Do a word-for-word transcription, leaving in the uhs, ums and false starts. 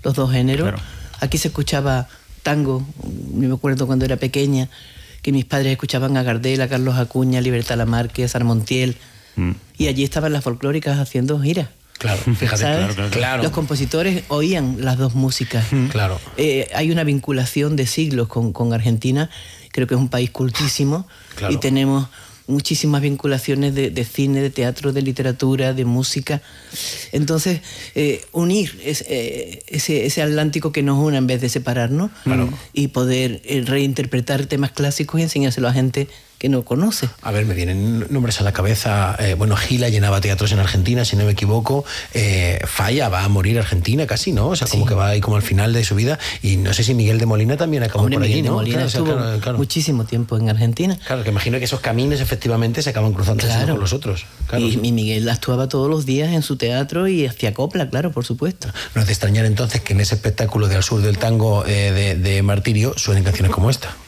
los dos géneros. Claro. Aquí se escuchaba tango, yo me acuerdo cuando era pequeña, que mis padres escuchaban a Gardel, a Carlos Acuña, a Libertad Lamarque, a Sarmontiel, mm. y allí estaban las folclóricas haciendo giras. Claro, fíjate, claro, claro, claro. Los compositores oían las dos músicas. Mm. Claro. Eh, hay una vinculación de siglos con, con Argentina, creo que es un país cultísimo, claro. y tenemos muchísimas vinculaciones de, de cine, de teatro, de literatura, de música. Entonces, eh, unir es, eh, ese, ese Atlántico que nos une en vez de separarnos, claro. y poder eh, reinterpretar temas clásicos y enseñárselo a gente que no conoce. A ver, me vienen nombres a la cabeza. Eh, bueno, Gila llenaba teatros en Argentina, si no me equivoco. Eh, Falla va a morir Argentina casi, ¿no? O sea, sí. como que va ahí como al final de su vida. Y no sé si Miguel de Molina también acabó Hombre, por allí, Miguel ¿no? de Molina claro, estuvo o sea, claro, claro. muchísimo tiempo en Argentina. Claro, que imagino que esos caminos efectivamente se acaban cruzando claro. con los otros. Claro. Y, y Miguel actuaba todos los días en su teatro y hacía copla, claro, por supuesto. No es de extrañar entonces que en ese espectáculo de Al Sur del Tango eh, de, de Martirio suenen canciones como esta.